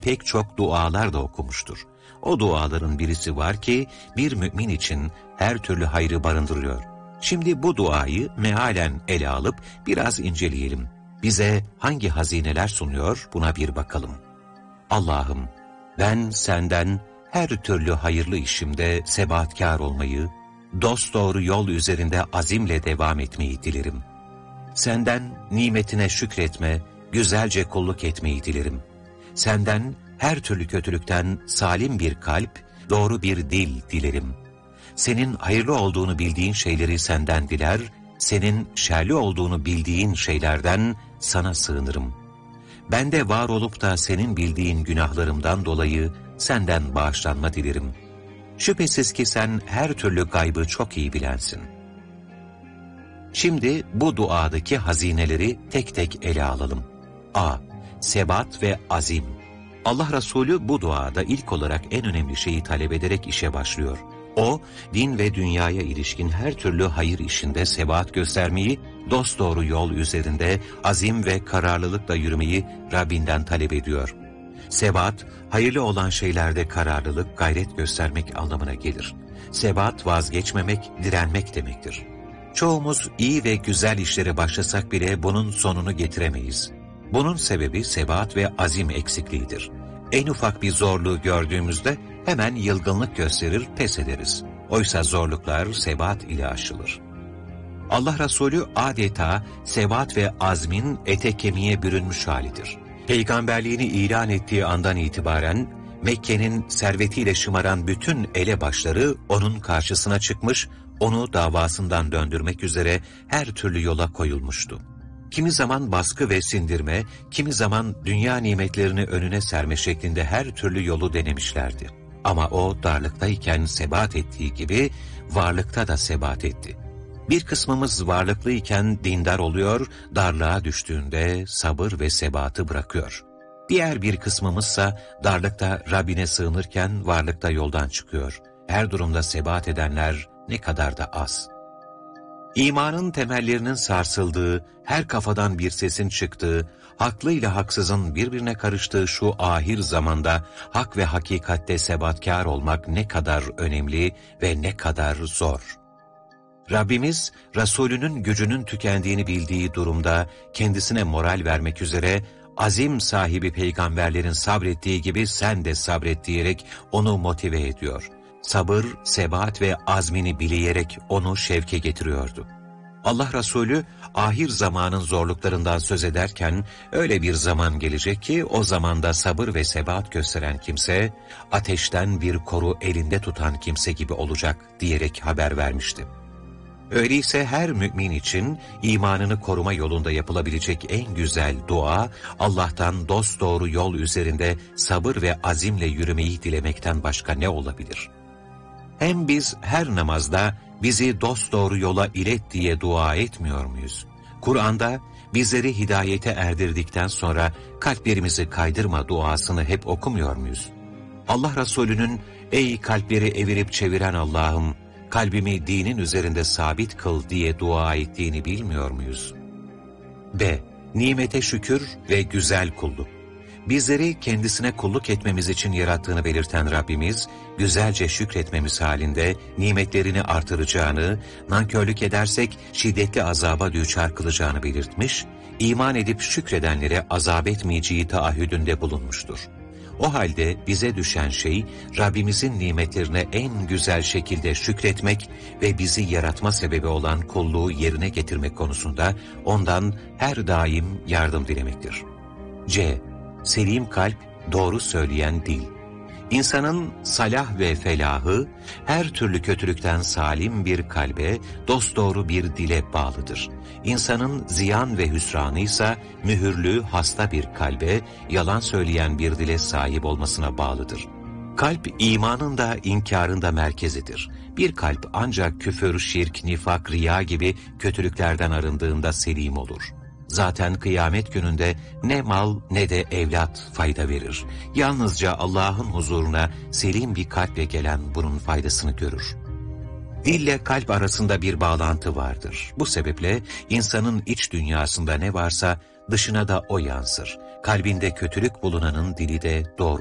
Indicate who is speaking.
Speaker 1: pek çok dualar da okumuştur. O duaların birisi var ki bir mümin için her türlü hayrı barındırıyor. Şimdi bu duayı mealen ele alıp biraz inceleyelim. Bize hangi hazineler sunuyor buna bir bakalım. Allah'ım, ben senden her türlü hayırlı işimde sebatkar olmayı, dosdoğru yol üzerinde azimle devam etmeyi dilerim. Senden nimetine şükretme, güzelce kulluk etmeyi dilerim. Senden her türlü kötülükten salim bir kalp, doğru bir dil dilerim. Senin hayırlı olduğunu bildiğin şeyleri senden diler, senin şerli olduğunu bildiğin şeylerden sana sığınırım. Bende var olup da senin bildiğin günahlarımdan dolayı senden bağışlanma dilerim. Şüphesiz ki sen her türlü gaybı çok iyi bilensin. Şimdi bu duadaki hazineleri tek tek ele alalım. A. Sebat ve azim. Allah Resulü bu duada ilk olarak en önemli şeyi talep ederek işe başlıyor. O, din ve dünyaya ilişkin her türlü hayır işinde sebat göstermeyi, dosdoğru yol üzerinde azim ve kararlılıkla yürümeyi Rabbinden talep ediyor. Sebat, hayırlı olan şeylerde kararlılık, gayret göstermek anlamına gelir. Sebat, vazgeçmemek, direnmek demektir. Çoğumuz iyi ve güzel işlere başlasak bile bunun sonunu getiremeyiz. Bunun sebebi sebat ve azim eksikliğidir. En ufak bir zorluğu gördüğümüzde hemen yılgınlık gösterir, pes ederiz. Oysa zorluklar sebat ile aşılır. Allah Resulü adeta sebat ve azmin ete kemiğe bürünmüş halidir. Peygamberliğini ilan ettiği andan itibaren Mekke'nin servetiyle şımaran bütün elebaşları onun karşısına çıkmış, onu davasından döndürmek üzere her türlü yola koyulmuştu. Kimi zaman baskı ve sindirme, kimi zaman dünya nimetlerini önüne serme şeklinde her türlü yolu denemişlerdi. Ama o darlıktayken sebat ettiği gibi varlıkta da sebat etti. Bir kısmımız varlıklıyken dindar oluyor, darlığa düştüğünde sabır ve sebatı bırakıyor. Diğer bir kısmımızsa darlıkta Rabbine sığınırken varlıkta yoldan çıkıyor. Her durumda sebat edenler ne kadar da az. İmanın temellerinin sarsıldığı, her kafadan bir sesin çıktığı, haklıyla haksızın birbirine karıştığı şu ahir zamanda hak ve hakikatte sebatkar olmak ne kadar önemli ve ne kadar zor. Rabbimiz, Resulünün gücünün tükendiğini bildiği durumda kendisine moral vermek üzere, azim sahibi peygamberlerin sabrettiği gibi sen de sabret diyerek onu motive ediyor. Sabır, sebat ve azmini bileyerek onu şevke getiriyordu. Allah Resulü ahir zamanın zorluklarından söz ederken öyle bir zaman gelecek ki o zamanda sabır ve sebat gösteren kimse ateşten bir koru elinde tutan kimse gibi olacak diyerek haber vermişti. Öyleyse her mümin için imanını koruma yolunda yapılabilecek en güzel dua, Allah'tan dosdoğru yol üzerinde sabır ve azimle yürümeyi dilemekten başka ne olabilir? Hem biz her namazda bizi dosdoğru yola ilet diye dua etmiyor muyuz? Kur'an'da bizleri hidayete erdirdikten sonra kalplerimizi kaydırma duasını hep okumuyor muyuz? Allah Resulü'nün ey kalpleri evirip çeviren Allah'ım, kalbimi dinin üzerinde sabit kıl diye dua ettiğini bilmiyor muyuz? B. Nimete şükür ve güzel kulluk. Bizleri kendisine kulluk etmemiz için yarattığını belirten Rabbimiz, güzelce şükretmemiz halinde nimetlerini artıracağını, nankörlük edersek şiddetli azaba düçar kılacağını belirtmiş, iman edip şükredenlere azap etmeyeceği taahhüdünde bulunmuştur. O halde bize düşen şey, Rabbimizin nimetlerine en güzel şekilde şükretmek ve bizi yaratma sebebi olan kulluğu yerine getirmek konusunda ondan her daim yardım dilemektir. C. Selim kalp, doğru söyleyen dil. İnsanın salah ve felahı, her türlü kötülükten salim bir kalbe, dosdoğru bir dile bağlıdır. İnsanın ziyan ve hüsranı ise mühürlü, hasta bir kalbe, yalan söyleyen bir dile sahip olmasına bağlıdır. Kalp, imanın da inkarın da merkezidir. Bir kalp ancak küfür, şirk, nifak, riya gibi kötülüklerden arındığında selim olur. Zaten kıyamet gününde ne mal ne de evlat fayda verir. Yalnızca Allah'ın huzuruna selim bir kalple gelen bunun faydasını görür. Dille kalp arasında bir bağlantı vardır. Bu sebeple insanın iç dünyasında ne varsa dışına da o yansır. Kalbinde kötülük bulunanın dili de doğru